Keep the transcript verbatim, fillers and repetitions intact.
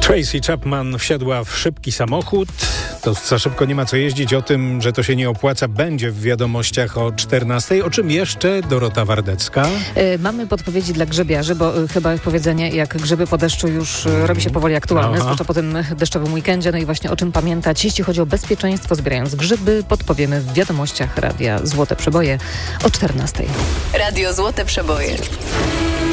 Tracy Chapman wsiadła w szybki samochód. To za szybko nie ma co jeździć. O tym, że to się nie opłaca, będzie w wiadomościach o czternastej. O czym jeszcze Dorota Wardecka? Yy, mamy podpowiedzi dla grzebiarzy, bo yy, chyba powiedzenie jak grzyby po deszczu już yy, robi się powoli aktualne, zwłaszcza po tym deszczowym weekendzie. No i właśnie o czym pamiętać, jeśli chodzi o bezpieczeństwo zbierając grzyby, podpowiemy w wiadomościach Radia Złote Przeboje o czternastej. Radio Złote Przeboje.